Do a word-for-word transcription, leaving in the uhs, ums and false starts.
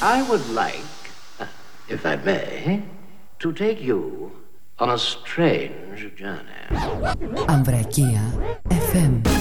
I would like, if I may, to take you on a strange journey. Ambrakia εφ εμ.